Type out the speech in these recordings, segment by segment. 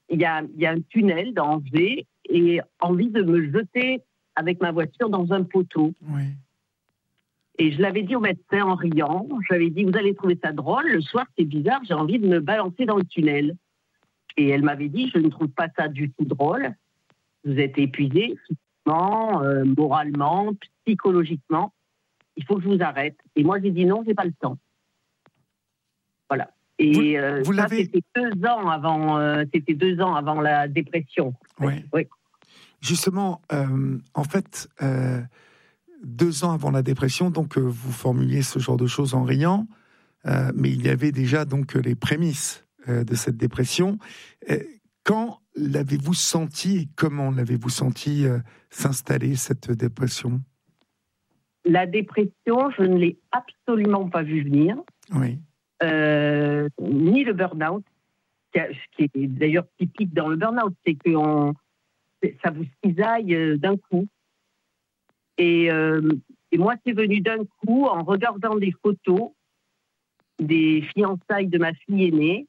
il y a un tunnel dans Angers et envie de me jeter avec ma voiture dans un poteau. Oui. Et je l'avais dit au médecin en riant, je lui avais dit, vous allez trouver ça drôle, le soir c'est bizarre, j'ai envie de me balancer dans le tunnel. Et elle m'avait dit, je ne trouve pas ça du tout drôle, vous êtes épuisé physiquement, moralement, psychologiquement, il faut que je vous arrête. Et moi j'ai dit non, j'ai pas le temps. Voilà. Et vous ça, l'avez... c'était 2 ans avant la dépression. Oui. Oui. Justement, en fait, 2 ans avant la dépression, donc vous formuliez ce genre de choses en riant, mais il y avait déjà donc les prémices de cette dépression. Quand l'avez-vous senti et comment l'avez-vous senti s'installer cette dépression ? La dépression, je ne l'ai absolument pas vue venir. Oui. Ni le burn-out, ce qui est d'ailleurs typique dans le burn-out, c'est que ça vous cisaille d'un coup. Et moi, c'est venu d'un coup en regardant des photos des fiançailles de ma fille aînée.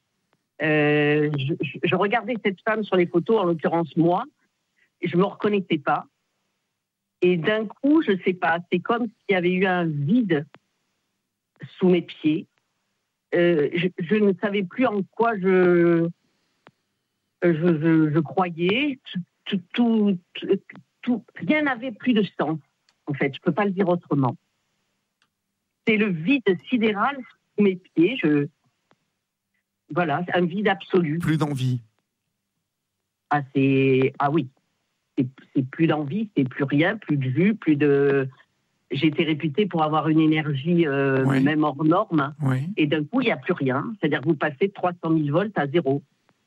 Je regardais cette femme sur les photos, en l'occurrence moi, et je ne me reconnaissais pas. Et d'un coup, je ne sais pas, c'est comme s'il y avait eu un vide sous mes pieds. Je ne savais plus en quoi je croyais. Rien n'avait plus de sens, en fait. Je ne peux pas le dire autrement. C'est le vide sidéral sous mes pieds. Voilà, un vide absolu. Plus d'envie. Ah oui. C'est plus d'envie, c'est plus rien, plus de vue, plus de... J'étais réputée pour avoir une énergie Oui. même hors norme. Oui. Et d'un coup, il n'y a plus rien. C'est-à-dire que vous passez de 300 000 volts à 0.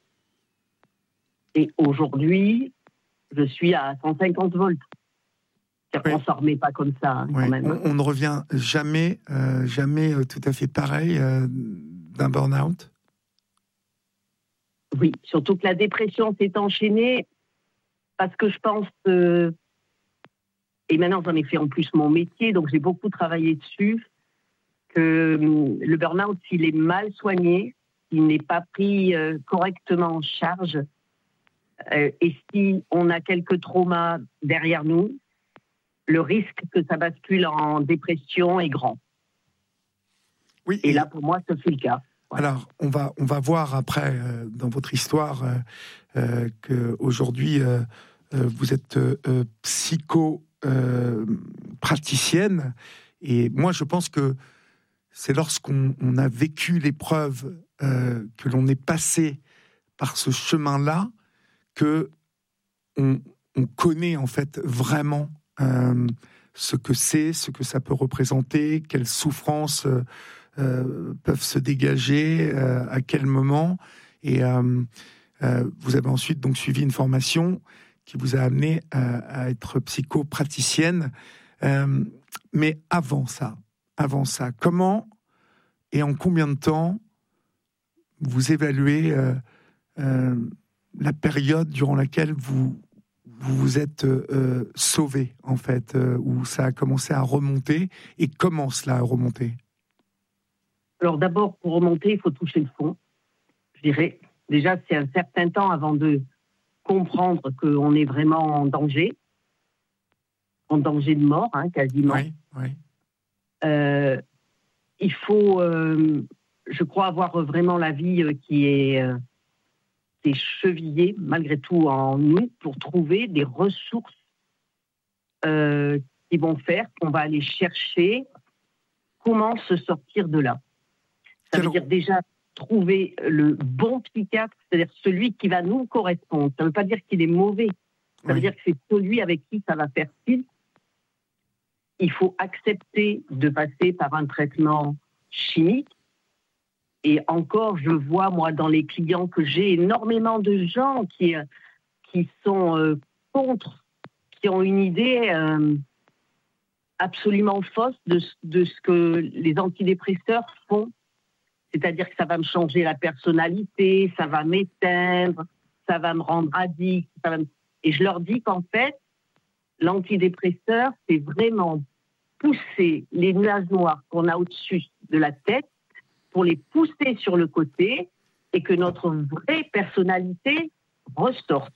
Et aujourd'hui, je suis à 150 volts. C'est-à-dire qu'on ne s'en remet pas comme ça, Oui. quand même. On ne revient jamais tout à fait pareil d'un burn-out. Oui, surtout que la dépression s'est enchaînée parce que je pense... et maintenant, j'en ai fait en plus mon métier, donc j'ai beaucoup travaillé dessus, que le burn-out, s'il est mal soigné, s'il n'est pas pris correctement en charge, et si on a quelques traumas derrière nous, le risque que ça bascule en dépression est grand. Oui. Et là, pour moi, ce fut le cas. Voilà. Alors, on va voir après, dans votre histoire, qu'aujourd'hui, vous êtes psycho-praticienne. Et moi, je pense que c'est lorsqu'on a vécu l'épreuve, que l'on est passé par ce chemin-là, que on connaît en fait vraiment ce que c'est, ce que ça peut représenter, quelles souffrances peuvent se dégager, à quel moment. Et vous avez ensuite donc suivi une formation qui vous a amené à être psychopraticienne. Mais avant ça, comment et en combien de temps vous évaluez la période durant laquelle vous vous êtes sauvé, en fait, où ça a commencé à remonter, et comment cela a remonté ? Alors d'abord, pour remonter, il faut toucher le fond. Je dirais, déjà, c'est un certain temps avant de comprendre qu'on est vraiment en danger de mort, quasiment. Oui. Il faut, je crois, avoir vraiment la vie qui est chevillée, malgré tout, en nous, pour trouver des ressources qui vont faire qu'on va aller chercher comment se sortir de là. Ça veut dire déjà trouver le bon psychiatre, c'est-à-dire celui qui va nous correspondre. Ça ne veut pas dire qu'il est mauvais. Ça veut dire que c'est celui avec qui ça va faire tilt. Il faut accepter de passer par un traitement chimique. Et encore, je vois, moi, dans les clients que j'ai, énormément de gens qui sont contre, qui ont une idée absolument fausse de ce que les antidépresseurs font. C'est-à-dire que ça va me changer la personnalité, ça va m'éteindre, ça va me rendre addict. Et je leur dis qu'en fait, l'antidépresseur, c'est vraiment pousser les nuages noirs qu'on a au-dessus de la tête pour les pousser sur le côté et que notre vraie personnalité ressorte.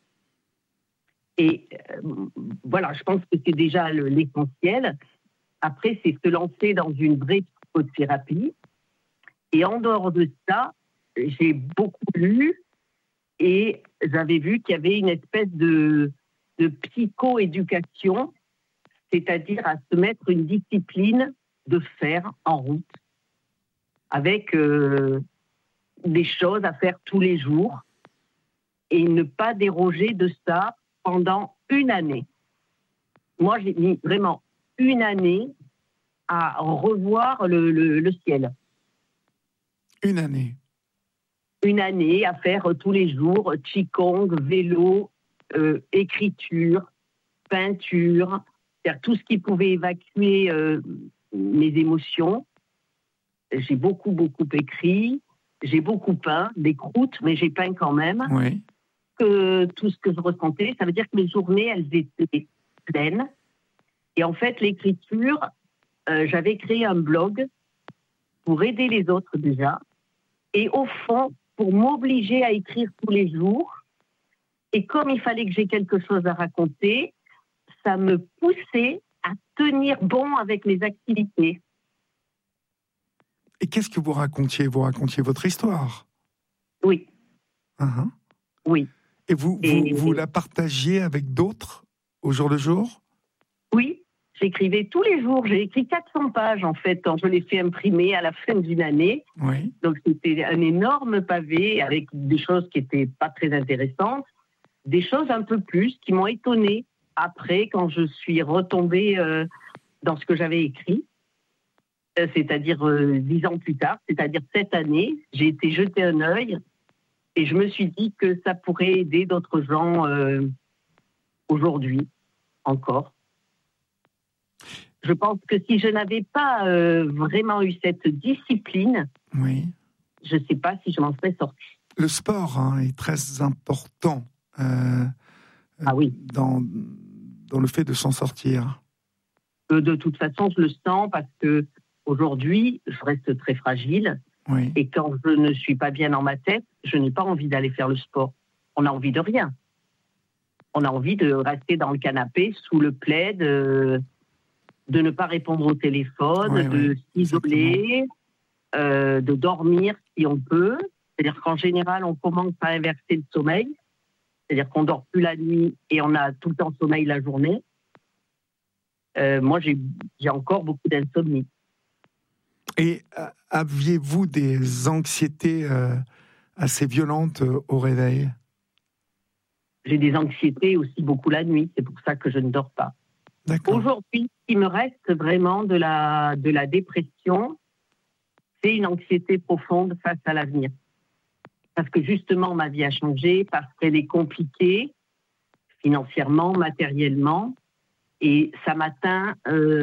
Et voilà, je pense que c'est déjà l'essentiel. Après, c'est se lancer dans une vraie psychothérapie. Et en dehors de ça, j'ai beaucoup lu et j'avais vu qu'il y avait une espèce de psycho-éducation, c'est-à-dire à se mettre une discipline de faire en route avec des choses à faire tous les jours et ne pas déroger de ça pendant une année. Moi, j'ai mis vraiment une année à revoir le ciel. Une année. Une année à faire tous les jours qigong, vélo, écriture, peinture, c'est-à-dire tout ce qui pouvait évacuer mes émotions. J'ai beaucoup écrit, j'ai beaucoup peint, des croûtes, mais j'ai peint quand même. Oui. Tout ce que je ressentais, ça veut dire que mes journées, elles étaient pleines. Et en fait, l'écriture, j'avais créé un blog pour aider les autres déjà. Et au fond, pour m'obliger à écrire tous les jours. Et comme il fallait que j'ai quelque chose à raconter, ça me poussait à tenir bon avec mes activités. Et qu'est-ce que vous racontiez ? Vous racontiez votre histoire ? Oui. Uh-huh. Oui. Et vous la partagiez avec d'autres au jour le jour ? Oui, j'écrivais tous les jours. J'ai écrit 400 pages, en fait, quand je l'ai fait imprimer à la fin d'une année. Oui. Donc, c'était un énorme pavé avec des choses qui n'étaient pas très intéressantes, des choses un peu plus qui m'ont étonnée après, quand je suis retombée dans ce que j'avais écrit. C'est-à-dire 10 ans plus tard, c'est-à-dire cette année, j'ai été jeter un œil et je me suis dit que ça pourrait aider d'autres gens aujourd'hui encore. Je pense que si je n'avais pas vraiment eu cette discipline, oui. je ne sais pas si je m'en serais sortie. Le sport est très important ah oui. dans le fait de s'en sortir. De toute façon, je le sens parce que aujourd'hui, je reste très fragile. Oui. Et quand je ne suis pas bien dans ma tête, je n'ai pas envie d'aller faire le sport. On n'a envie de rien. On a envie de rester dans le canapé, sous le plaid, de ne pas répondre au téléphone, de s'isoler, de dormir si on peut. C'est-à-dire qu'en général, on commence à inverser le sommeil. C'est-à-dire qu'on ne dort plus la nuit et on a tout le temps sommeil la journée. Moi, j'ai encore beaucoup d'insomnie. Et aviez-vous des anxiétés assez violentes au réveil ? J'ai des anxiétés aussi beaucoup la nuit. C'est pour ça que je ne dors pas. D'accord. Aujourd'hui, il me reste vraiment de la dépression. C'est une anxiété profonde face à l'avenir. Parce que justement, ma vie a changé, parce qu'elle est compliquée, financièrement, matériellement. Et ça m'atteint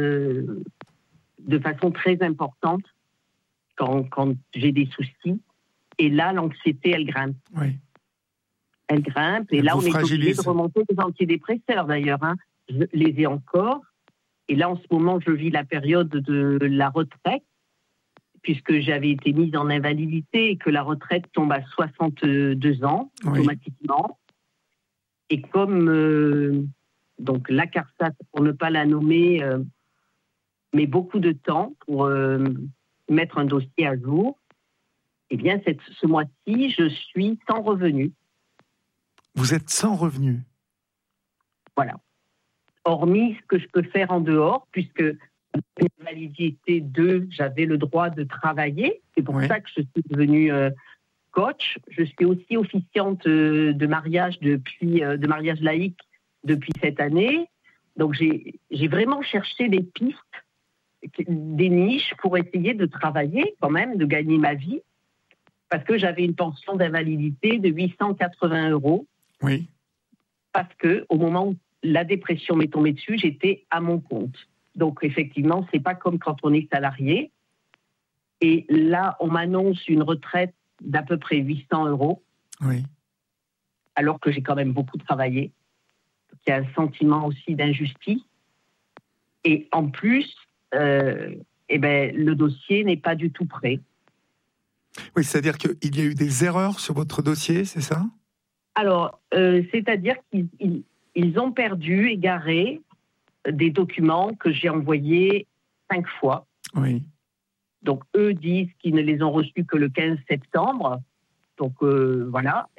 de façon très importante quand j'ai des soucis. Et là, l'anxiété, elle grimpe. Oui. Elle grimpe. Et là, on est obligé de remonter des antidépresseurs, d'ailleurs. Je les ai encore. Et là, en ce moment, je vis la période de la retraite, puisque j'avais été mise en invalidité et que la retraite tombe à 62 ans, automatiquement. Et comme donc la CARSAT, pour ne pas la nommer, met beaucoup de temps pour mettre un dossier à jour, eh bien, ce mois-ci, je suis sans revenu. Vous êtes sans revenu ? Voilà. Hormis ce que je peux faire en dehors, puisque l'invalidité 2, j'avais le droit de travailler. C'est pour ça que je suis devenue coach. Je suis aussi officiante de mariage de mariage laïque depuis cette année. Donc, j'ai vraiment cherché des pistes, des niches pour essayer de travailler quand même, de gagner ma vie, parce que j'avais une pension d'invalidité de 880 €. Oui. Parce qu'au moment où la dépression m'est tombée dessus, j'étais à mon compte. Donc, effectivement, c'est pas comme quand on est salarié. Et là, on m'annonce une retraite d'à peu près 800 €. Oui. Alors que j'ai quand même beaucoup travaillé. Il y a un sentiment aussi d'injustice. Et en plus, le dossier n'est pas du tout prêt. Oui, c'est-à-dire qu'il y a eu des erreurs sur votre dossier, c'est ça? Alors, c'est-à-dire qu'ils ont perdu, égaré des documents que j'ai envoyés 5 fois. Oui. Donc, eux disent qu'ils ne les ont reçus que le 15 septembre. Donc, voilà.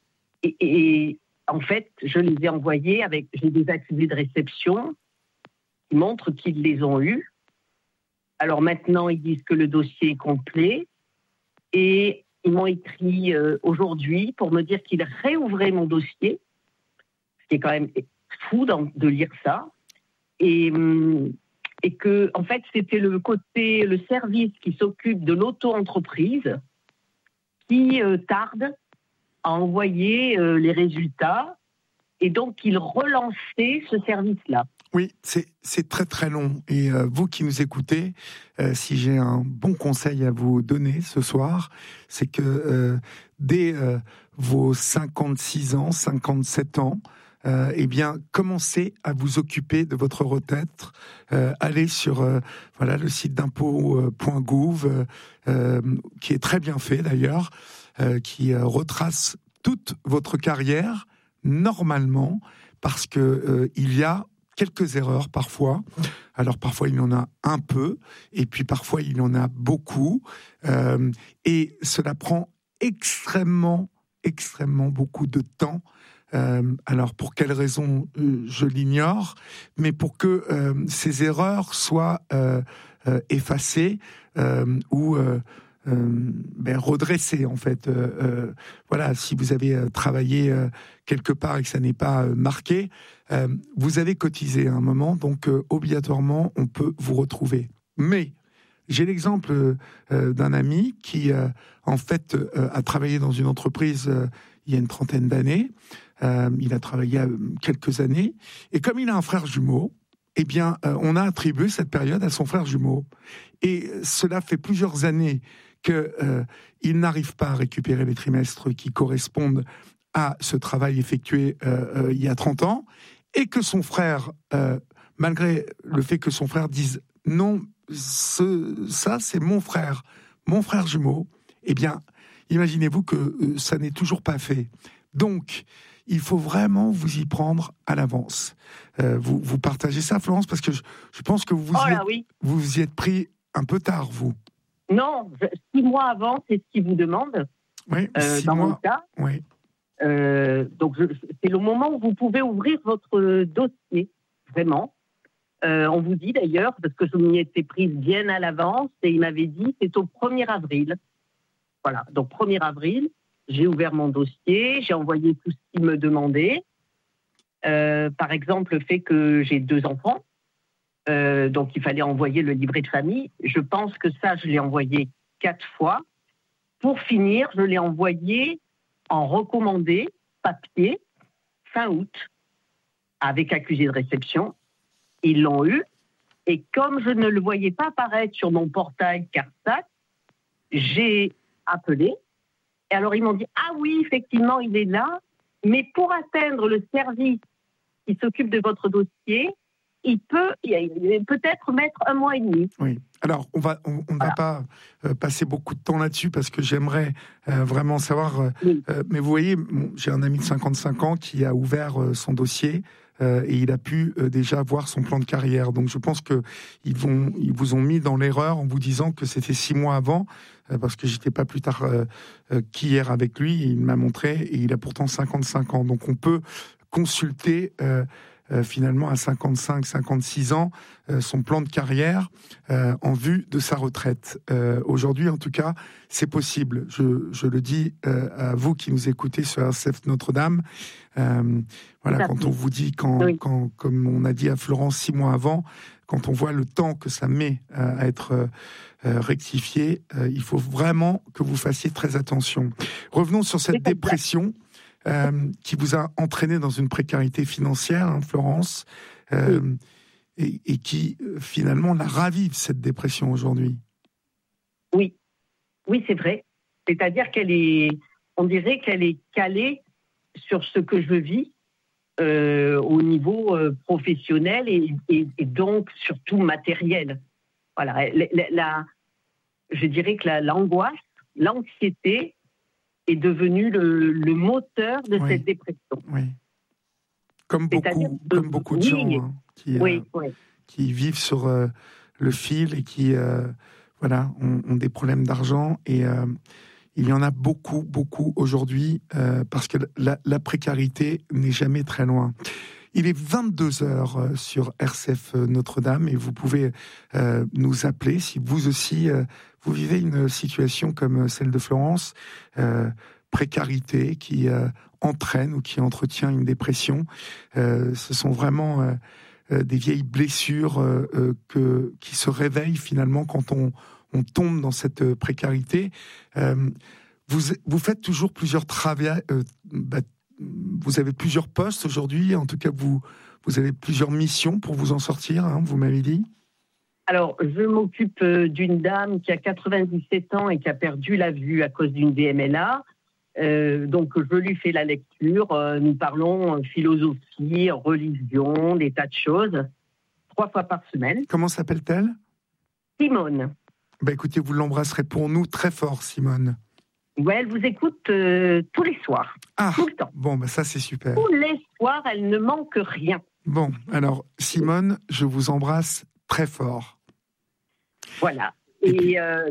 Et en fait, je les ai envoyés j'ai des accusés de réception qui montrent qu'ils les ont eus. Alors maintenant, ils disent que le dossier est complet. Et ils m'ont écrit aujourd'hui pour me dire qu'ils réouvraient mon dossier, ce qui est quand même fou de lire ça. Et que, en fait, c'était le service qui s'occupe de l'auto-entreprise qui tarde à envoyer les résultats. Et donc, ils relançaient ce service-là. Oui, c'est très très long. Et vous qui nous écoutez, si j'ai un bon conseil à vous donner ce soir, c'est que dès vos 56 ans, 57 ans, eh bien, commencez à vous occuper de votre retraite. Allez sur le site d'impôt.gouv, qui est très bien fait d'ailleurs, qui retrace toute votre carrière normalement, parce que il y a quelques erreurs parfois. Alors parfois il y en a un peu, et puis parfois il y en a beaucoup, et cela prend extrêmement beaucoup de temps. Alors pour quelles raisons, je l'ignore, mais pour que ces erreurs soient effacées ou redresser en fait. Voilà, si vous avez travaillé quelque part et que ça n'est pas marqué, vous avez cotisé à un moment, donc obligatoirement on peut vous retrouver. Mais j'ai l'exemple d'un ami qui en fait a travaillé dans une entreprise il y a une trentaine d'années. Il a travaillé quelques années, et comme il a un frère jumeau, eh bien, on a attribué cette période à son frère jumeau. Et cela fait plusieurs années qu'il n'arrive pas à récupérer les trimestres qui correspondent à ce travail effectué il y a 30 ans, et que son frère, malgré le fait que son frère dise « non, ça c'est mon frère jumeau », eh bien, imaginez-vous que ça n'est toujours pas fait. Donc, il faut vraiment vous y prendre à l'avance. Vous partagez ça, Florence, parce que je pense que vous y êtes pris un peu tard, vous. Non, 6 mois avant, c'est ce qu'ils vous demandent. Oui, 6 dans mois. Mon cas. Oui. Donc, c'est le moment où vous pouvez ouvrir votre dossier, vraiment. On vous dit d'ailleurs, parce que je m'y étais prise bien à l'avance, et il m'avait dit c'est au 1er avril. Voilà, donc 1er avril, j'ai ouvert mon dossier, j'ai envoyé tout ce qu'il me demandait. Par exemple, le fait que j'ai 2 enfants. Donc, il fallait envoyer le livret de famille. Je pense que ça, je l'ai envoyé 4 fois. Pour finir, je l'ai envoyé en recommandé, papier, fin août, avec accusé de réception. Ils l'ont eu. Et comme je ne le voyais pas apparaître sur mon portail CARSAT, j'ai appelé. Et alors, ils m'ont dit « Ah oui, effectivement, il est là. Mais pour atteindre le service qui s'occupe de votre dossier, il peut peut-être mettre 1 mois et demi. » Oui. Alors, on ne va pas passer beaucoup de temps là-dessus, parce que j'aimerais vraiment savoir. Oui. Mais vous voyez, j'ai un ami de 55 ans qui a ouvert son dossier et il a pu déjà voir son plan de carrière. Donc, je pense qu'ils vous ont mis dans l'erreur en vous disant que c'était 6 mois avant, parce que j'étais pas plus tard qu'hier avec lui. Et il m'a montré, et il a pourtant 55 ans. Donc, on peut consulter finalement à 55, 56 ans, son plan de carrière en vue de sa retraite. Aujourd'hui, en tout cas, c'est possible. Je le dis à vous qui nous écoutez sur RCF Notre-Dame. Voilà, quand on vous dit, comme on a dit à Florence 6 mois avant, quand on voit le temps que ça met à être rectifié, il faut vraiment que vous fassiez très attention. Revenons sur cette dépression qui vous a entraîné dans une précarité financière, hein, Florence, et qui finalement la ravive, cette dépression aujourd'hui. Oui, c'est vrai. C'est-à-dire on dirait qu'elle est calée sur ce que je vis au niveau professionnel et donc surtout matériel. Voilà, je dirais que l'angoisse l'anxiété est devenue le moteur de cette dépression. Oui. Comme beaucoup de gens qui vivent sur le fil et qui ont des problèmes d'argent. Et il y en a beaucoup aujourd'hui parce que la précarité n'est jamais très loin. Il est 22h sur RCF Notre-Dame et vous pouvez nous appeler si vous aussi vous vivez une situation comme celle de Florence, précarité qui entraîne ou qui entretient une dépression. Ce sont vraiment des vieilles blessures qui se réveillent finalement quand on tombe dans cette précarité. Vous faites toujours plusieurs travaux. Vous avez plusieurs postes aujourd'hui, en tout cas vous avez plusieurs missions pour vous en sortir, hein, vous m'avez dit. Alors, je m'occupe d'une dame qui a 97 ans et qui a perdu la vue à cause d'une DMLA. Donc, je lui fais la lecture. Nous parlons philosophie, religion, des tas de choses, 3 fois par semaine. Comment s'appelle-t-elle ? Simone. Écoutez, vous l'embrasserez pour nous très fort, Simone. Ouais, elle vous écoute tous les soirs, tout le temps. Bon, ça c'est super. Tous les soirs, elle ne manque rien. Bon, alors Simone, je vous embrasse très fort. Voilà. Et là,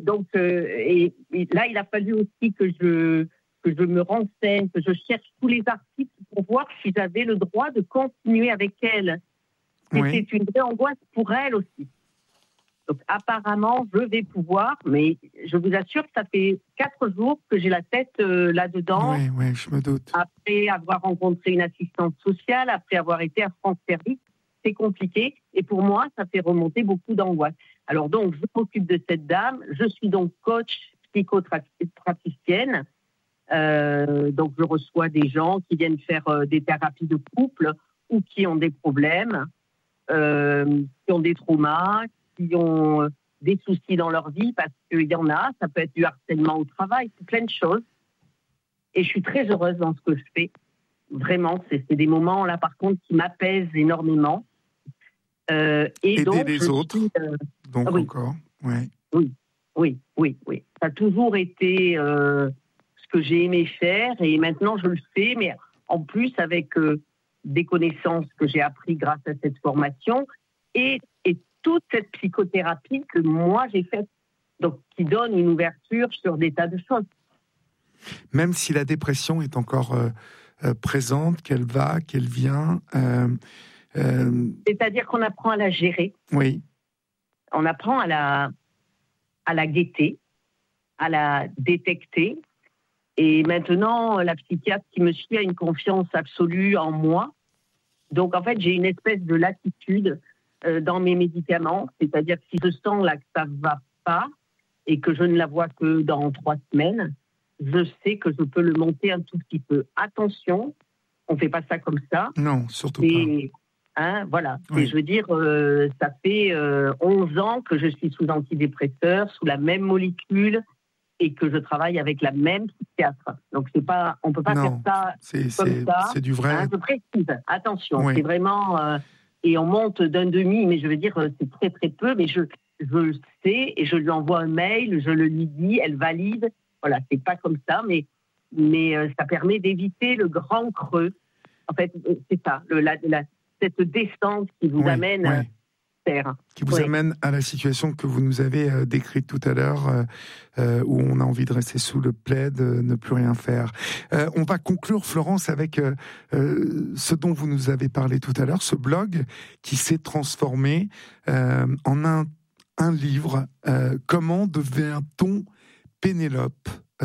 il a fallu aussi que je me renseigne, que je cherche tous les articles pour voir si j'avais le droit de continuer avec elle. C'était une vraie angoisse pour elle aussi. Donc, apparemment, je vais pouvoir, mais je vous assure que ça fait 4 jours que j'ai la tête là-dedans. Oui, je me doute. Après avoir rencontré une assistante sociale, après avoir été à France Service, c'est compliqué. Et pour moi, ça fait remonter beaucoup d'angoisse. Alors donc, je m'occupe de cette dame. Je suis donc coach psychothérapeutienne. Donc, je reçois des gens qui viennent faire des thérapies de couple ou qui ont des problèmes, qui ont des traumas, qui ont des soucis dans leur vie, parce qu'il y en a, ça peut être du harcèlement au travail, c'est plein de choses. Et je suis très heureuse dans ce que je fais. Vraiment, c'est des moments, là, par contre, qui m'apaisent énormément. Aider donc, les autres, encore. Oui. Ça a toujours été ce que j'ai aimé faire, et maintenant, je le fais, mais en plus, avec des connaissances que j'ai apprises grâce à cette formation, et toute cette psychothérapie que moi j'ai faite, donc qui donne une ouverture sur des tas de choses. Même si la dépression est encore présente, qu'elle va, qu'elle vient. C'est-à-dire qu'on apprend à la gérer. Oui. On apprend à la guetter, à la détecter. Et maintenant, la psychiatre qui me suit a une confiance absolue en moi. Donc en fait, j'ai une espèce de latitude dans mes médicaments, c'est-à-dire que si je sens là que ça ne va pas et que je ne la vois que dans 3 semaines, je sais que je peux le monter un tout petit peu. Attention, on ne fait pas ça comme ça. Non, surtout pas. Voilà. Oui. Et je veux dire, ça fait 11 ans que je suis sous antidépresseur, sous la même molécule, et que je travaille avec la même psychiatre. Donc on ne peut pas faire ça comme ça. C'est du vrai. Je précise, attention, c'est vraiment... et on monte d'un demi, mais je veux dire, c'est très très peu, mais je le sais, et je lui envoie un mail, je le lui dis, elle valide. Voilà, c'est pas comme ça, mais ça permet d'éviter le grand creux. En fait, c'est ça, cette descente qui vous amène à terre. Qui vous amène à la situation que vous nous avez décrite tout à l'heure, où on a envie de rester sous le plaid, ne plus rien faire. On va conclure, Florence, avec ce dont vous nous avez parlé tout à l'heure, ce blog qui s'est transformé en un livre. Comment devient-on Pénélope ?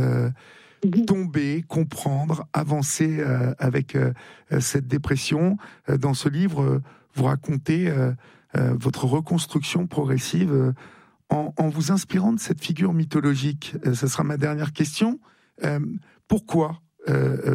Tomber, comprendre, avancer avec cette dépression. Dans ce livre, vous racontez votre reconstruction progressive en vous inspirant de cette figure mythologique. Ce sera ma dernière question. Pourquoi Pénélope ?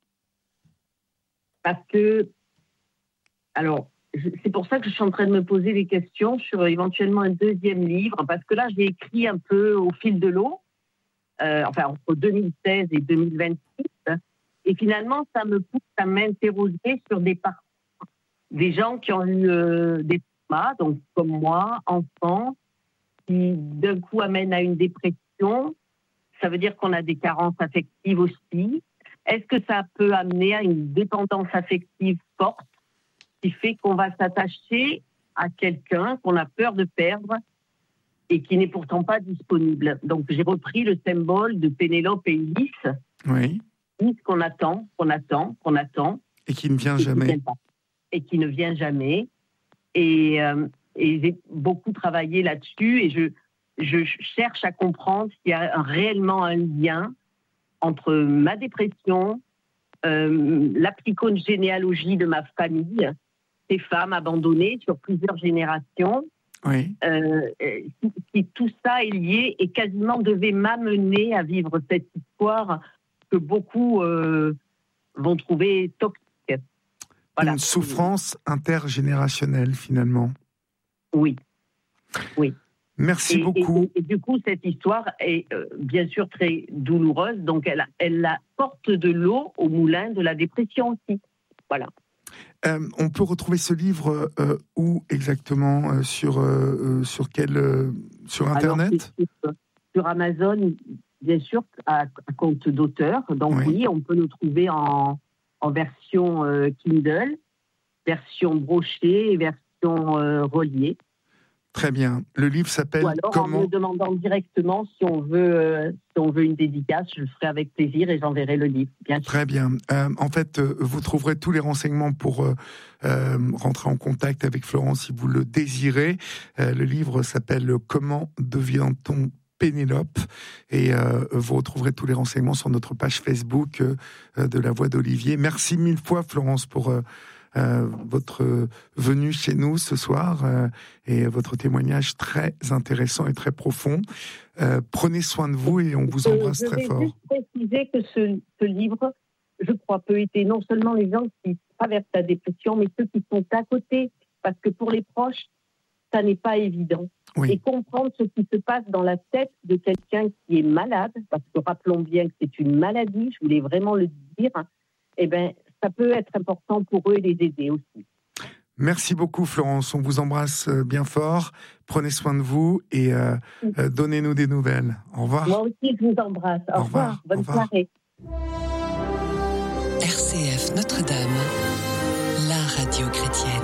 Parce que, alors, c'est pour ça que je suis en train de me poser des questions sur éventuellement un 2e livre, parce que là, j'ai écrit un peu au fil de l'eau, entre 2016 et 2026, et finalement, ça me pousse à m'interroger sur des parcours, des gens qui ont eu des traumas, donc comme moi, enfants, qui d'un coup amènent à une dépression, Ça veut dire qu'on a des carences affectives aussi. Est-ce que ça peut amener à une dépendance affective forte qui fait qu'on va s'attacher à quelqu'un qu'on a peur de perdre et qui n'est pourtant pas disponible? Donc, j'ai repris le symbole de Pénélope et Ulysse. Oui. Ulysse qu'on attend. Et qui ne vient jamais. Et qui ne vient jamais. Et j'ai beaucoup travaillé là-dessus et je cherche à comprendre s'il y a réellement un lien entre ma dépression, la psychogénéalogie de ma famille, ces femmes abandonnées sur plusieurs générations, oui. Si tout ça est lié et quasiment devait m'amener à vivre cette histoire que beaucoup vont trouver toxique. Voilà. Une souffrance intergénérationnelle, finalement. Oui. Merci beaucoup. Et du coup, cette histoire est bien sûr très douloureuse, donc elle apporte de l'eau au moulin de la dépression aussi. Voilà. On peut retrouver ce livre où exactement sur Internet? Alors, sur Amazon, bien sûr, à compte d'auteur. Donc oui, on peut nous trouver en version Kindle, version brochée et version reliée. Très bien. Le livre s'appelle Ou alors comment? En me demandant directement si on veut une dédicace, je le ferai avec plaisir et j'enverrai le livre. Bien sûr. Très bien. En fait, vous trouverez tous les renseignements pour rentrer en contact avec Florence si vous le désirez. Le livre s'appelle Comment devient-on Pénélope, et vous retrouverez tous les renseignements sur notre page Facebook de La Voix d'Olivier. Merci mille fois, Florence, pour votre venue chez nous ce soir et votre témoignage très intéressant et très profond. Prenez soin de vous et on vous embrasse très fort. Je vais juste préciser que ce livre, je crois, peut aider non seulement les gens qui traversent la dépression, mais ceux qui sont à côté, parce que pour les proches, ça n'est pas évident. Oui. Et comprendre ce qui se passe dans la tête de quelqu'un qui est malade, parce que rappelons bien que c'est une maladie, je voulais vraiment le dire, eh bien, ça peut être important pour eux et les aider aussi. Merci beaucoup, Florence. On vous embrasse bien fort. Prenez soin de vous et donnez-nous des nouvelles. Au revoir. Moi aussi, je vous embrasse. Au revoir. Bonne soirée. RCF Notre-Dame, la radio chrétienne.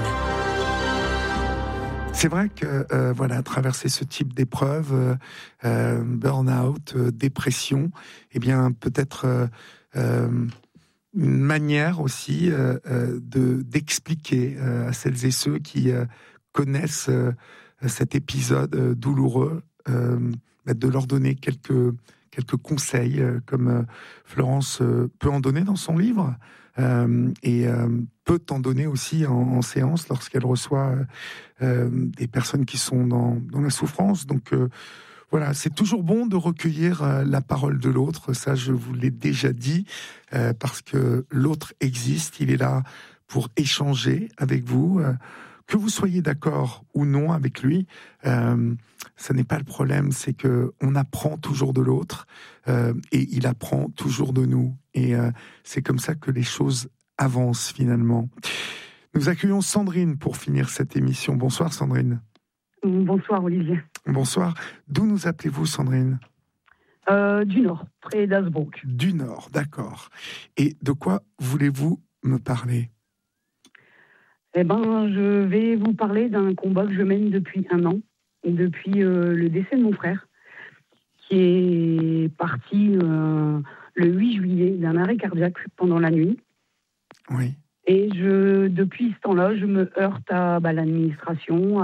C'est vrai que traverser ce type d'épreuve, burn-out, dépression, eh bien peut-être une manière aussi d'expliquer à celles et ceux qui connaissent cet épisode douloureux, de leur donner quelques conseils, comme Florence peut en donner dans son livre, et peut en donner aussi en séance lorsqu'elle reçoit des personnes qui sont dans la souffrance. Donc voilà, c'est toujours bon de recueillir la parole de l'autre, ça je vous l'ai déjà dit, parce que l'autre existe, il est là pour échanger avec vous, que vous soyez d'accord ou non avec lui, ça n'est pas le problème, c'est que on apprend toujours de l'autre, et il apprend toujours de nous, et c'est comme ça que les choses avancent finalement. Nous accueillons Sandrine pour finir cette émission. Bonsoir Sandrine. Bonsoir Olivier. Bonsoir. D'où nous appelez-vous, Sandrine? Du Nord, près d'Hazebrouck. Du Nord, d'accord. Et de quoi voulez-vous me parler? Eh bien, je vais vous parler d'un combat que je mène depuis 1 an, depuis le décès de mon frère, qui est parti le 8 juillet d'un arrêt cardiaque pendant la nuit. Oui. Et depuis ce temps-là, je me heurte à l'administration,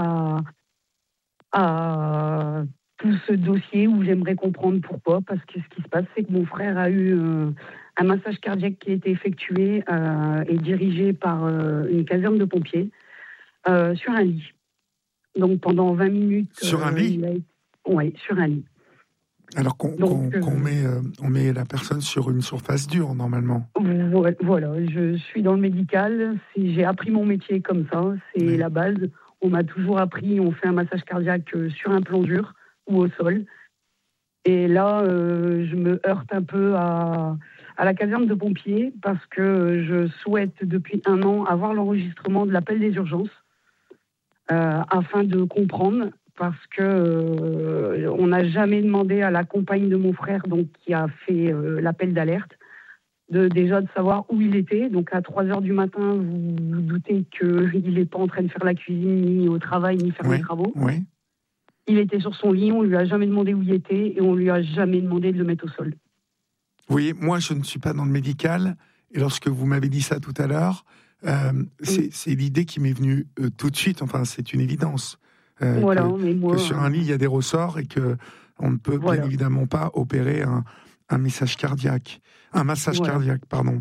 à tout ce dossier où j'aimerais comprendre pourquoi, parce que ce qui se passe, c'est que mon frère a eu un massage cardiaque qui a été effectué et dirigé par une caserne de pompiers sur un lit. Donc pendant 20 minutes... Sur un lit? Oui, sur un lit. Alors on met la personne sur une surface dure, normalement. Voilà, je suis dans le médical, j'ai appris mon métier comme ça, c'est la base. On m'a toujours appris, on fait un massage cardiaque sur un plan dur ou au sol. Et là, je me heurte un peu à la caserne de pompiers parce que je souhaite depuis 1 an avoir l'enregistrement de l'appel des urgences afin de comprendre parce que on n'a jamais demandé à la compagne de mon frère, donc qui a fait l'appel d'alerte, de savoir où il était. Donc à 3h du matin, vous vous doutez qu'il n'est pas en train de faire la cuisine, ni au travail, ni faire les travaux. Oui. Il était sur son lit, on lui a jamais demandé où il était et on lui a jamais demandé de le mettre au sol. Vous voyez, moi je ne suis pas dans le médical, et lorsque vous m'avez dit ça tout à l'heure, c'est l'idée qui m'est venue tout de suite, enfin c'est une évidence. Que sur un lit, il y a des ressorts et qu'on ne peut bien évidemment pas opérer un massage cardiaque. Pardon.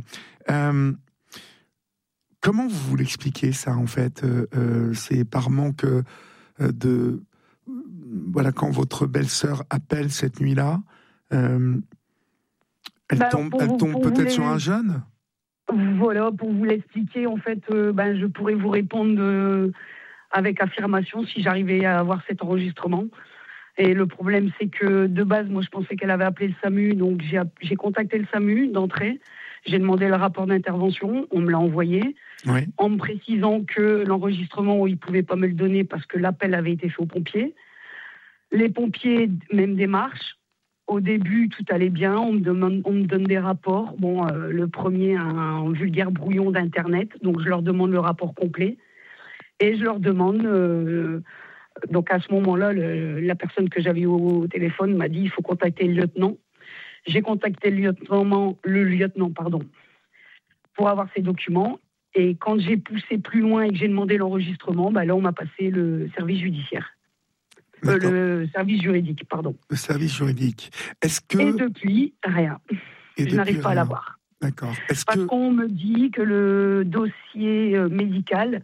Comment vous l'expliquez ça, en fait c'est par manque de... Voilà, quand votre belle-sœur appelle cette nuit-là, elle tombe peut-être sur un jeune ? Voilà, pour vous l'expliquer, en fait, je pourrais vous répondre avec affirmation si j'arrivais à avoir cet enregistrement. Et le problème, c'est que de base, moi, je pensais qu'elle avait appelé le SAMU, donc j'ai contacté le SAMU d'entrée. J'ai demandé le rapport d'intervention, on me l'a envoyé, en me précisant que l'enregistrement, ils ne pouvaient pas me le donner parce que l'appel avait été fait aux pompiers. Les pompiers, même démarche. Au début, tout allait bien, on me donne des rapports. Bon, le premier, un vulgaire brouillon d'Internet, donc je leur demande le rapport complet. Et je leur demande, donc à ce moment-là, la personne que j'avais au téléphone m'a dit il faut contacter le lieutenant. J'ai contacté le lieutenant, pour avoir ces documents. Et quand j'ai poussé plus loin et que j'ai demandé l'enregistrement, là, on m'a passé le service judiciaire. Le service juridique, pardon. Le service juridique. Et depuis, rien. Je n'arrive pas à l'avoir. D'accord. Parce qu'on me dit que le dossier médical,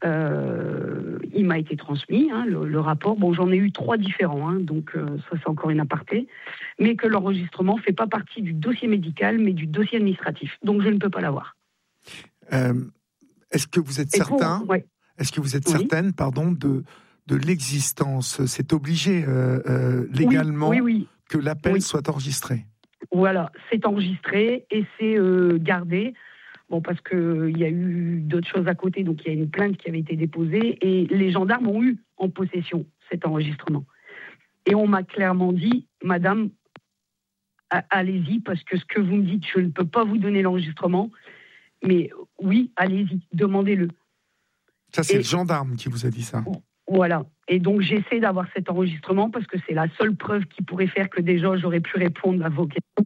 il m'a été transmis, le rapport. Bon, j'en ai eu 3 différents, donc ça c'est encore une aparté. Mais que l'enregistrement ne fait pas partie du dossier médical, mais du dossier administratif. Donc je ne peux pas l'avoir. Est-ce que vous êtes certain Est-ce que vous êtes certaine, de l'existence? C'est obligé légalement que l'appel soit enregistré. Voilà, c'est enregistré et c'est gardé. Bon, parce qu'il y a eu d'autres choses à côté, donc il y a une plainte qui avait été déposée et les gendarmes ont eu en possession cet enregistrement. Et on m'a clairement dit, madame, allez-y, parce que ce que vous me dites, je ne peux pas vous donner l'enregistrement, mais oui, allez-y, demandez-le. Ça, c'est le gendarme qui vous a dit ça. Voilà. Et donc, j'essaie d'avoir cet enregistrement parce que c'est la seule preuve qui pourrait faire que déjà, j'aurais pu répondre à vos questions.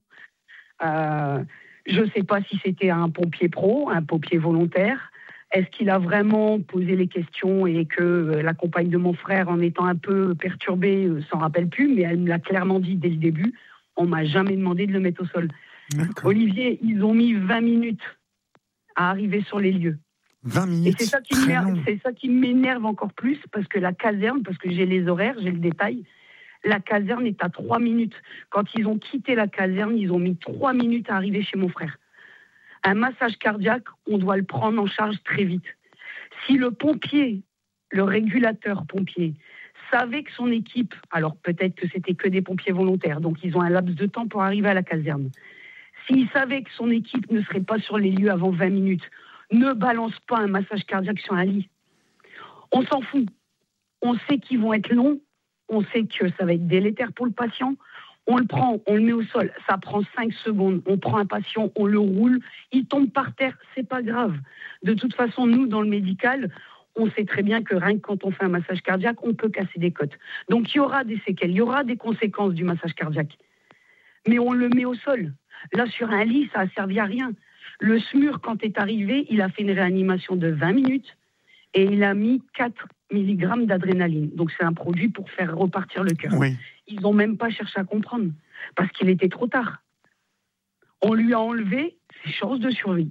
Je ne sais pas si c'était un pompier pro, un pompier volontaire. Est-ce qu'il a vraiment posé les questions et que la compagne de mon frère, en étant un peu perturbée, s'en rappelle plus, mais elle me l'a clairement dit dès le début. On ne m'a jamais demandé de le mettre au sol. D'accord. Olivier, ils ont mis 20 minutes à arriver sur les lieux. 20 minutes, et c'est ça qui m'énerve encore plus, parce que la caserne, parce que j'ai les horaires, j'ai le détail, la caserne est à 3 minutes. Quand ils ont quitté la caserne, ils ont mis 3 minutes à arriver chez mon frère. Un massage cardiaque, on doit le prendre en charge très vite. Si le pompier, le régulateur pompier, savait que son équipe, alors peut-être que c'était que des pompiers volontaires, donc ils ont un laps de temps pour arriver à la caserne. S'il savait que son équipe ne serait pas sur les lieux avant 20 minutes, ne balance pas un massage cardiaque sur un lit. On s'en fout. On sait qu'ils vont être longs. On sait que ça va être délétère pour le patient. On le prend, on le met au sol. Ça prend 5 secondes. On prend un patient, on le roule. Il tombe par terre. C'est pas grave. De toute façon, nous, dans le médical, on sait très bien que rien que quand on fait un massage cardiaque, on peut casser des côtes. Donc, il y aura des séquelles. Il y aura des conséquences du massage cardiaque. Mais on le met au sol. Là, sur un lit, ça a servi à rien. Le SMUR, quand est arrivé, il a fait une réanimation de 20 minutes et il a mis 4 mg d'adrénaline. Donc, c'est un produit pour faire repartir le cœur. Oui. Ils n'ont même pas cherché à comprendre parce qu'il était trop tard. On lui a enlevé ses chances de survie.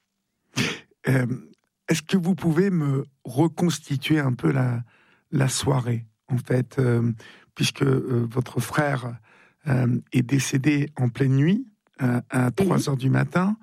Est-ce que vous pouvez me reconstituer un peu la soirée, en fait, puisque votre frère est décédé en pleine nuit, à 3h du matin.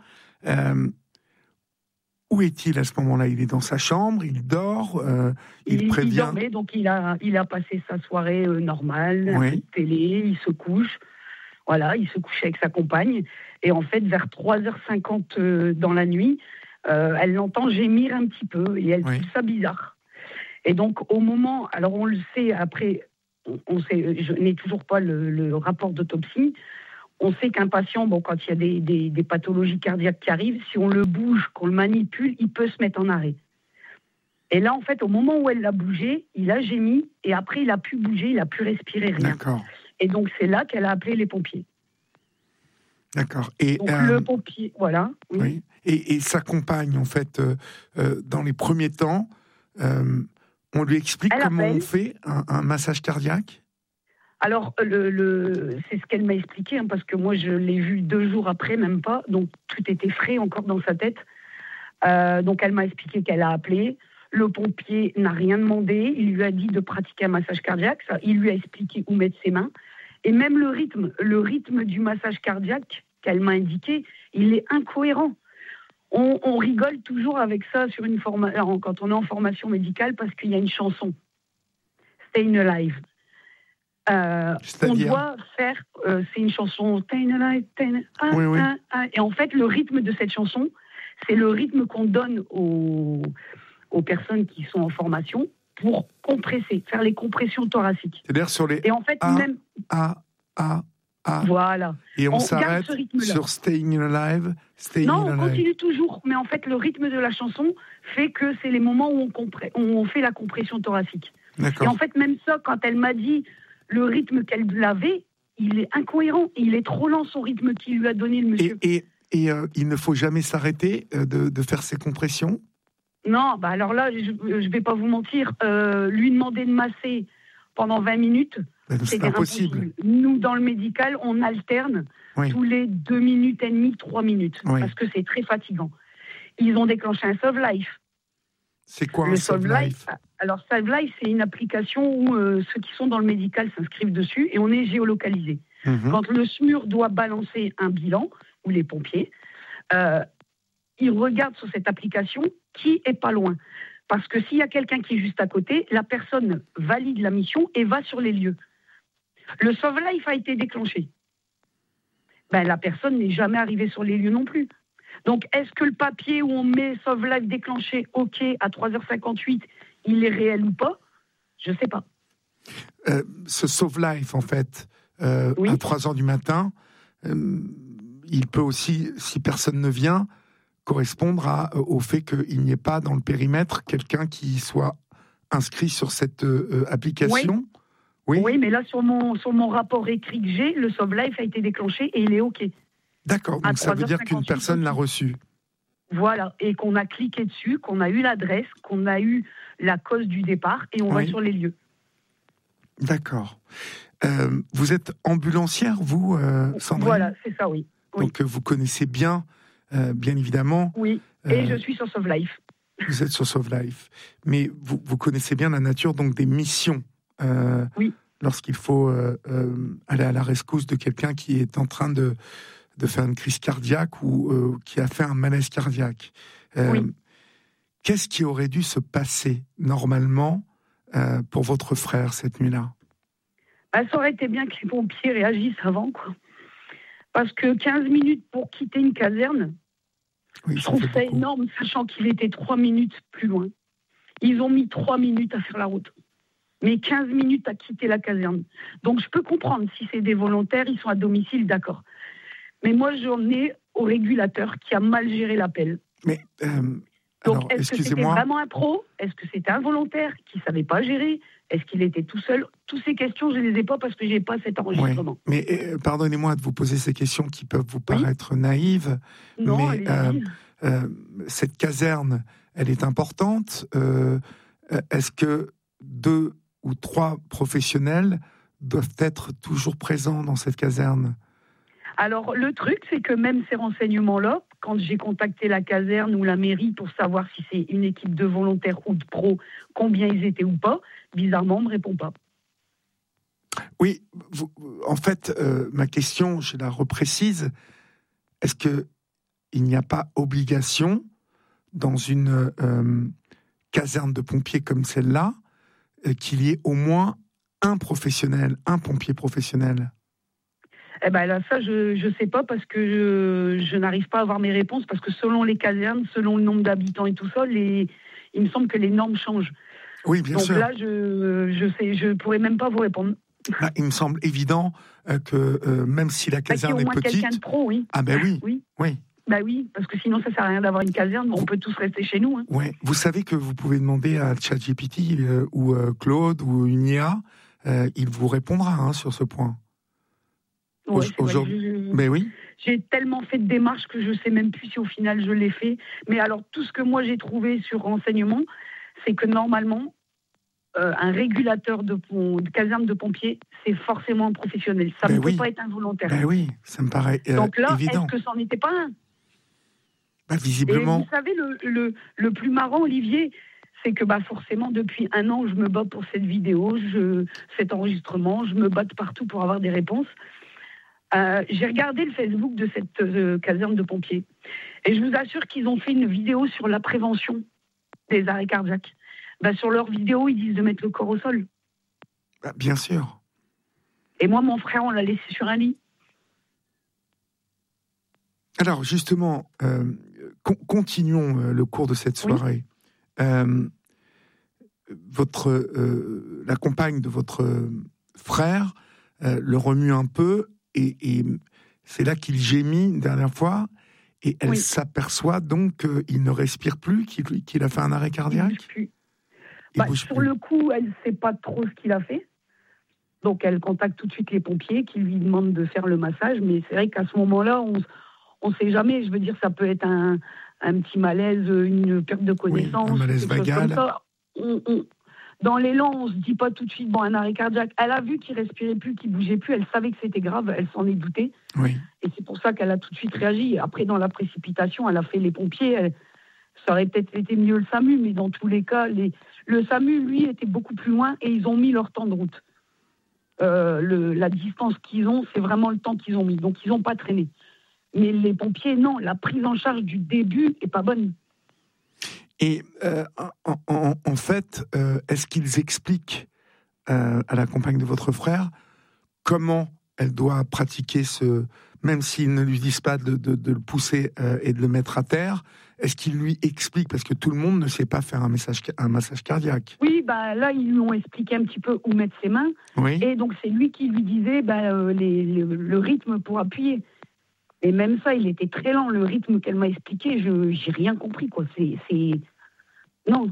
Où est-il à ce moment-là? Il est dans sa chambre, il dort, il prévient... Il dormait, donc il a passé sa soirée normale, un peu de télé, il se couche. Voilà, il se couche avec sa compagne. Et en fait, vers 3h50 dans la nuit, elle l'entend gémir un petit peu et elle trouve ça bizarre. Et donc, au moment... Alors, on le sait, après, je n'ai toujours pas le rapport d'autopsie. On sait qu'un patient, quand il y a des pathologies cardiaques qui arrivent, si on le bouge, qu'on le manipule, il peut se mettre en arrêt. Et là, en fait, au moment où elle l'a bougé, il a gémi, et après, il a pu bouger, il a pu respirer, rien. D'accord. Et donc, c'est là qu'elle a appelé les pompiers. D'accord. Et donc, le pompier, voilà. Oui. Oui. Et sa compagne, en fait, dans les premiers temps, on lui explique comment on fait un massage cardiaque ? Alors, c'est ce qu'elle m'a expliqué, parce que moi, je l'ai vu 2 jours après, même pas, donc tout était frais encore dans sa tête. Donc, elle m'a expliqué qu'elle a appelé. Le pompier n'a rien demandé. Il lui a dit de pratiquer un massage cardiaque. Ça, il lui a expliqué où mettre ses mains. Et même le rythme du massage cardiaque qu'elle m'a indiqué, il est incohérent. On rigole toujours avec ça sur quand on est en formation médicale parce qu'il y a une chanson, Stayin' Alive. On doit faire, c'est une chanson, Stayin' Alive, oui. Et en fait, le rythme de cette chanson, c'est le rythme qu'on donne aux personnes qui sont en formation pour compresser, faire les compressions thoraciques. C'est-à-dire sur les et en fait, même voilà. Et on s'arrête sur Stayin' Alive, on continue toujours, mais en fait, le rythme de la chanson fait que c'est les moments où on fait la compression thoracique. D'accord. Et en fait, même ça, quand elle m'a dit le rythme qu'elle avait, il est incohérent, il est trop lent son rythme qu'il lui a donné le monsieur. Et il ne faut jamais s'arrêter de faire ces compressions ? Non, alors là, je ne vais pas vous mentir, lui demander de masser pendant 20 minutes, c'est impossible. Nous, dans le médical, on alterne tous les 2 minutes et demie, 3 minutes, parce que c'est très fatigant. Ils ont déclenché un Sov Life. C'est quoi un Sov Life ? Alors, Sov Life, c'est une application où ceux qui sont dans le médical s'inscrivent dessus et on est géolocalisé. Quand le SMUR doit balancer un bilan, ou les pompiers, ils regardent sur cette application qui est pas loin. Parce que s'il y a quelqu'un qui est juste à côté, la personne valide la mission et va sur les lieux. Le Sov Life a été déclenché. La personne n'est jamais arrivée sur les lieux non plus. Donc, est-ce que le papier où on met Sov Life déclenché, OK, à 3h58, il est réel ou pas ? Je ne sais pas. Ce Sov Life, en fait, à 3h du matin, il peut aussi, si personne ne vient, correspondre au fait qu'il n'y ait pas dans le périmètre quelqu'un qui soit inscrit sur cette application. Oui, mais là, sur mon rapport écrit que j'ai, le Sov Life a été déclenché et il est OK. D'accord, donc ça veut dire qu'une personne l'a reçu. Voilà, et qu'on a cliqué dessus, qu'on a eu l'adresse, qu'on a eu la cause du départ et on va sur les lieux. D'accord. Vous êtes ambulancière, vous, Sandrine ? Voilà, c'est ça, oui. Donc vous connaissez bien, bien évidemment. Oui, et je suis sur Sov Life. Vous êtes sur Sov Life. Mais vous connaissez bien la nature donc des missions. Lorsqu'il faut aller à la rescousse de quelqu'un qui est en train de faire une crise cardiaque ou qui a fait un malaise cardiaque. Qu'est-ce qui aurait dû se passer normalement pour votre frère cette nuit-là ? Ça aurait été bien que les pompiers réagissent avant, quoi. Parce que 15 minutes pour quitter une caserne, je trouve ça énorme, sachant qu'il était 3 minutes plus loin. Ils ont mis 3 minutes à faire la route. Mais 15 minutes à quitter la caserne. Donc je peux comprendre, si c'est des volontaires, ils sont à domicile, d'accord. Mais moi, j'en ai au régulateur qui a mal géré l'appel. Mais, donc, est-ce que c'était vraiment un pro ? Est-ce que c'était un volontaire qui ne savait pas gérer ? Est-ce qu'il était tout seul ? Toutes ces questions, je ne les ai pas parce que je n'ai pas cet enregistrement. Mais pardonnez-moi de vous poser ces questions qui peuvent vous paraître naïves. Non, mais cette caserne, elle est importante. Est-ce que 2 ou 3 professionnels doivent être toujours présents dans cette caserne ? Alors, le truc, c'est que même ces renseignements-là, quand j'ai contacté la caserne ou la mairie pour savoir si c'est une équipe de volontaires ou de pros, combien ils étaient ou pas, bizarrement, on ne me répond pas. Oui, en fait, ma question, je la reprécise. Est-ce qu'il n'y a pas obligation, dans une caserne de pompiers comme celle-là, qu'il y ait au moins un professionnel, un pompier professionnel ? Là, ça, je ne sais pas parce que je n'arrive pas à avoir mes réponses parce que selon les casernes, selon le nombre d'habitants et tout ça, il me semble que les normes changent. Oui, bien Donc sûr. là, je pourrais même pas vous répondre. Bah, il me semble évident que même si la caserne Au est moins quelqu'un petite... de pro, oui. Ah ben oui, Oui. oui. Bah oui, parce que sinon ça sert à rien d'avoir une caserne, on peut tous rester chez nous. Hein. Ouais. Vous savez que vous pouvez demander à ChatGPT ou Claude ou une IA, il vous répondra sur ce point. Ouais, c'est vrai. Aujourd'hui, mais oui. J'ai tellement fait de démarches que je sais même plus si au final je l'ai fait. Mais alors tout ce que moi j'ai trouvé sur renseignement, c'est que normalement, un régulateur de caserne de pompiers, c'est forcément un professionnel. Ça ne peut pas être involontaire. Ben oui, ça me paraît Donc là, évident. est-ce que c'en était pas un? Bah, visiblement. Et vous savez, le plus marrant, Olivier, c'est que forcément, depuis 1 an, je me bats pour cette vidéo, cet enregistrement, je me bats de partout pour avoir des réponses. J'ai regardé le Facebook de cette caserne de pompiers. Et je vous assure qu'ils ont fait une vidéo sur la prévention des arrêts cardiaques. Sur leur vidéo, ils disent de mettre le corps au sol. Bah, bien sûr. Et moi, mon frère, on l'a laissé sur un lit. Alors, justement, continuons le cours de cette soirée. Oui. La compagne de votre frère le remue un peu et c'est là qu'il gémit une dernière fois et elle s'aperçoit donc qu'il ne respire plus, qu'il a fait un arrêt cardiaque. Il bouge plus. Le coup, elle ne sait pas trop ce qu'il a fait. Donc, elle contacte tout de suite les pompiers qui lui demandent de faire le massage. Mais c'est vrai qu'à ce moment-là, on ne sait jamais. Je veux dire, ça peut être un petit malaise, une perte de connaissance. Oui, un malaise vagal. Dans l'élan, on ne se dit pas tout de suite, un arrêt cardiaque. Elle a vu qu'il respirait plus, qu'il bougeait plus. Elle savait que c'était grave. Elle s'en est doutée. Oui. Et c'est pour ça qu'elle a tout de suite réagi. Après, dans la précipitation, elle a fait les pompiers. Ça aurait peut-être été mieux le SAMU, mais dans tous les cas, le SAMU, lui, était beaucoup plus loin et ils ont mis leur temps de route. La distance qu'ils ont, c'est vraiment le temps qu'ils ont mis. Donc, ils n'ont pas traîné. Mais les pompiers, non, la prise en charge du début n'est pas bonne. Et en fait, est-ce qu'ils expliquent à la compagne de votre frère comment elle doit pratiquer même s'ils ne lui disent pas de le pousser et de le mettre à terre, est-ce qu'ils lui expliquent, parce que tout le monde ne sait pas faire un massage cardiaque? Oui, là, ils lui ont expliqué un petit peu où mettre ses mains. Oui. Et donc, c'est lui qui lui disait le rythme pour appuyer. Et même ça, il était très lent, le rythme qu'elle m'a expliqué, j'ai rien compris, quoi. Non.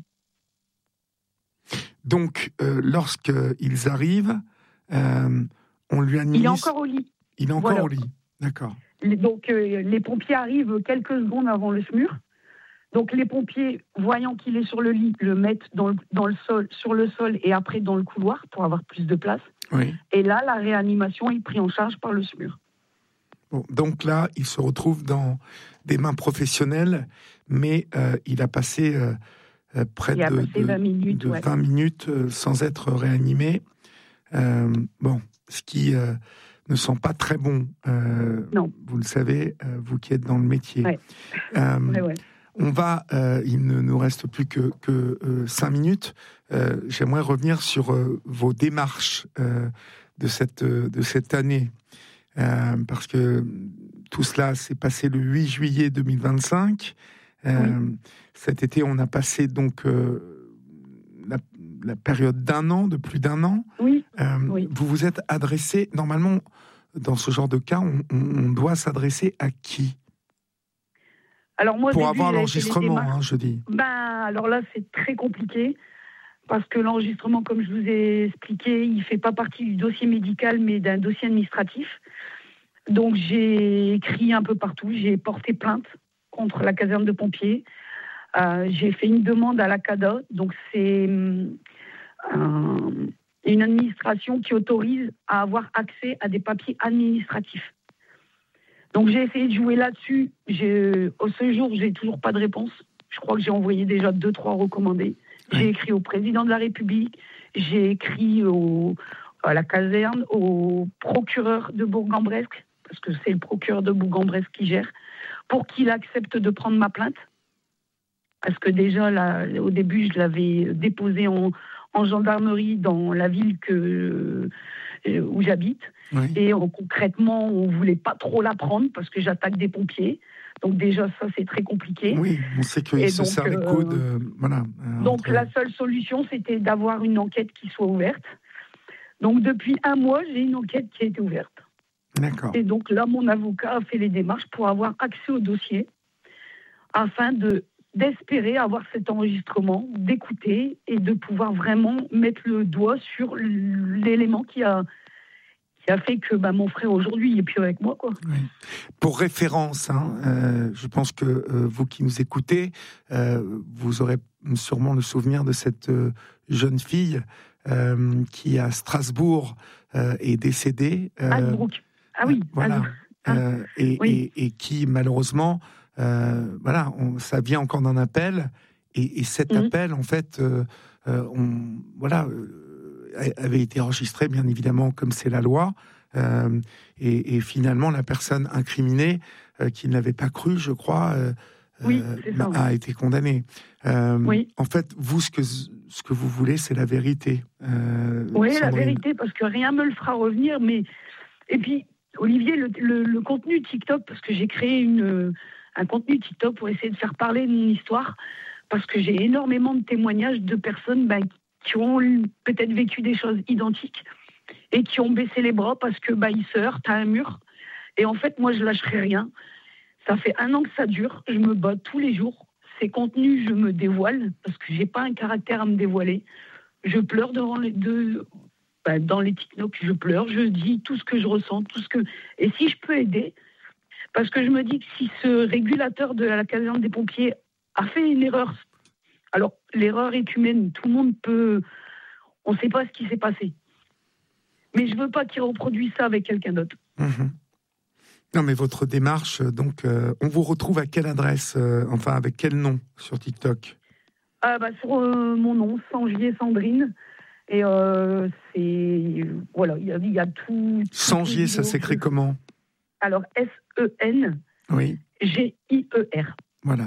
Donc, lorsqu'ils arrivent, on lui administre... Il est encore au lit. Il est encore au lit, d'accord. Donc, les pompiers arrivent quelques secondes avant le SMUR. Donc, les pompiers, voyant qu'il est sur le lit, le mettent sur le sol et après dans le couloir pour avoir plus de place. Oui. Et là, la réanimation est prise en charge par le SMUR. Bon, donc là, il se retrouve dans des mains professionnelles, mais il a passé près de 20 minutes sans être réanimé. Ce qui ne sent pas très bon. Non. Vous le savez, vous qui êtes dans le métier. Ouais. On va, il ne nous reste plus que 5 minutes. J'aimerais revenir sur vos démarches de cette année. Parce que tout cela s'est passé le 8 juillet 2025. Oui. Cet été, on a passé donc la période de plus d'un an. Oui. Oui. Vous vous êtes adressé, normalement, dans ce genre de cas, on doit s'adresser à qui? Alors moi, pour avoir l'enregistrement, je dis. Alors là, c'est très compliqué. Parce que l'enregistrement, comme je vous ai expliqué, il ne fait pas partie du dossier médical, mais d'un dossier administratif. Donc, j'ai écrit un peu partout. J'ai porté plainte contre la caserne de pompiers. J'ai fait une demande à la CADA. Donc, c'est une administration qui autorise à avoir accès à des papiers administratifs. Donc, j'ai essayé de jouer là-dessus. Ce jour, j'ai toujours pas de réponse. Je crois que j'ai envoyé déjà 2-3 recommandés. J'ai écrit au président de la République, j'ai écrit à la caserne, au procureur de Bourg-en-Bresse, parce que c'est le procureur de Bourg-en-Bresse qui gère, pour qu'il accepte de prendre ma plainte. Parce que déjà, là, au début, je l'avais déposée en gendarmerie dans la ville où j'habite. Oui. Et concrètement, on ne voulait pas trop la prendre parce que j'attaque des pompiers. Donc déjà, ça, c'est très compliqué. Oui, on sait qu'il se serre les coudes. Voilà. Donc la seule solution, c'était d'avoir une enquête qui soit ouverte. Donc depuis 1 mois, j'ai une enquête qui a été ouverte. D'accord. Et donc là, mon avocat a fait les démarches pour avoir accès au dossier afin d'espérer avoir cet enregistrement, d'écouter et de pouvoir vraiment mettre le doigt sur l'élément qui a fait que mon frère aujourd'hui n'est plus avec moi, quoi. Oui. Pour référence, je pense que vous qui nous écoutez, vous aurez sûrement le souvenir de cette jeune fille qui à Strasbourg est décédée. Anne Brook. Ah oui. Voilà. Oui. Et qui malheureusement, ça vient encore d'un appel. Et cet appel, en fait, avait été enregistré, bien évidemment, comme c'est la loi. Et finalement, la personne incriminée, qui ne l'avait pas cru, je crois, a été condamnée. En fait, vous, ce que vous voulez, c'est la vérité. Oui, Sandrine. La vérité, parce que rien ne me le fera revenir. Et puis, Olivier, le contenu TikTok, parce que j'ai créé un contenu TikTok pour essayer de faire parler de mon histoire, parce que j'ai énormément de témoignages de personnes qui ont peut-être vécu des choses identiques et qui ont baissé les bras parce que ils se heurtent à un mur. Et en fait, moi, je lâcherai rien. Ça fait 1 an que ça dure. Je me bats tous les jours. Ces contenus, je me dévoile parce que j'ai pas un caractère à me dévoiler. Je pleure devant dans les TikTok, je pleure. Je dis tout ce que je ressens, et si je peux aider, parce que je me dis que si ce régulateur de la caserne des pompiers a fait une erreur, alors l'erreur est humaine. Tout le monde peut. On ne sait pas ce qui s'est passé. Mais je ne veux pas qu'il reproduise ça avec quelqu'un d'autre. Non, mais votre démarche, donc, on vous retrouve à quelle adresse, avec quel nom sur TikTok ? Sur mon nom, Sangier Sandrine. Et c'est. Voilà, il y a tout. Sangier, ça s'écrit comment ? Alors, S-E-N. Oui. G-I-E-R. Voilà,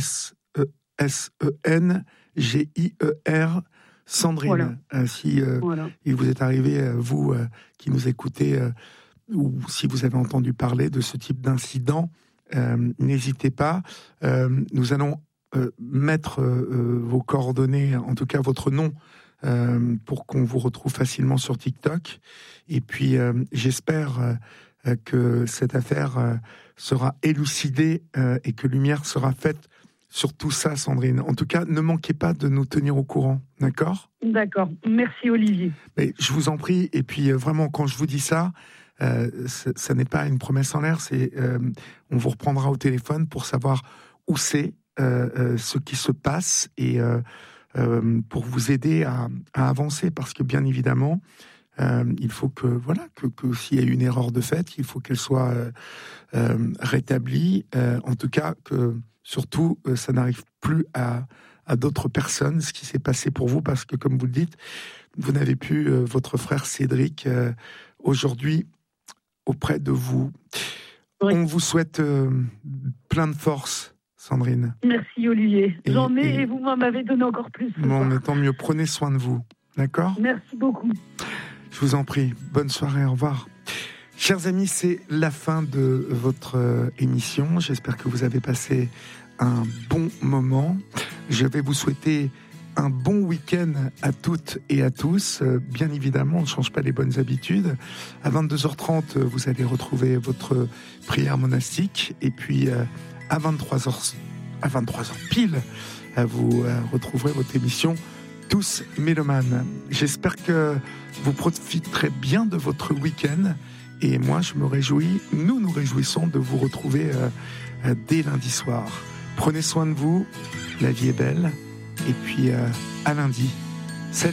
S-E-N-G-I-E-R. Sandrine, voilà. Il vous est arrivé, vous qui nous écoutez, ou si vous avez entendu parler de ce type d'incident, n'hésitez pas. Nous allons mettre vos coordonnées, en tout cas votre nom, pour qu'on vous retrouve facilement sur TikTok. Et puis, j'espère que cette affaire sera élucidée et que lumière sera faite sur tout ça, Sandrine. En tout cas, ne manquez pas de nous tenir au courant, d'accord ? D'accord. Merci, Olivier. Mais je vous en prie. Et puis, vraiment, quand je vous dis ça, ça n'est pas une promesse en l'air. On vous reprendra au téléphone pour savoir où c'est, ce qui se passe, et pour vous aider à avancer. Parce que, bien évidemment, il faut que s'il y a une erreur de fait, il faut qu'elle soit rétablie. En tout cas, que surtout, ça n'arrive plus à d'autres personnes, ce qui s'est passé pour vous, parce que, comme vous le dites, vous n'avez plus votre frère Cédric aujourd'hui auprès de vous. Oui. On vous souhaite plein de force, Sandrine. Merci, Olivier. J'en ai, et vous m'en avez donné encore plus. Bon, mais tant mieux, prenez soin de vous, d'accord ? Merci beaucoup. Je vous en prie, bonne soirée, au revoir. Chers amis, c'est la fin de votre émission. J'espère que vous avez passé un bon moment. Je vais vous souhaiter un bon week-end à toutes et à tous. Bien évidemment, on ne change pas les bonnes habitudes. À 22h30, vous allez retrouver votre prière monastique. Et puis, à 23h pile, vous retrouverez votre émission Tous Mélomanes. J'espère que vous profiterez bien de votre week-end. Et moi, nous nous réjouissons de vous retrouver dès lundi soir. Prenez soin de vous, la vie est belle. Et puis, à lundi.